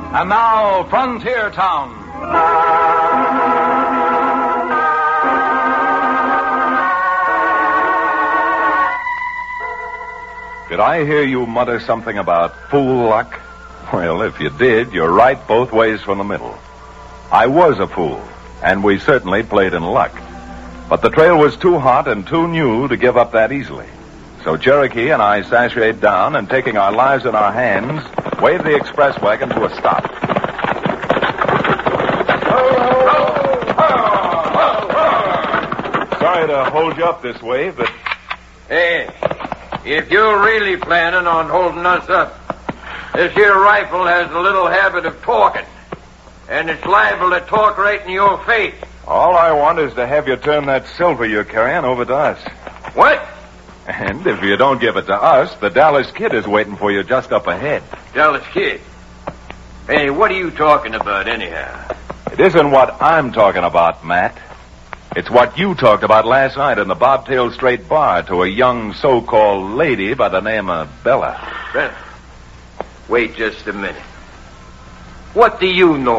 And now, Frontier Town. Did I hear you mutter something about fool luck? Well, if you did, you're right both ways from the middle. I was a fool, and we certainly played in luck. But the trail was too hot and too new to give up that easily. So Cherokee and I sashayed down and, taking our lives in our hands, waved the express wagon to a stop. Sorry to hold you up this way, but... Hey, if you're really planning on holding us up, this here rifle has a little habit of talking, and it's liable to talk right in your face. All I want is to have you turn that silver you're carrying over to us. What? And if you don't give it to us, the Dallas Kid is waiting for you just up ahead. Dallas Kid? Hey, what are you talking about anyhow? It isn't what I'm talking about, Matt. It's what you talked about last night in the Bobtail Straight Bar to a young so-called lady by the name of Bella. Bella? Wait just a minute. What do you know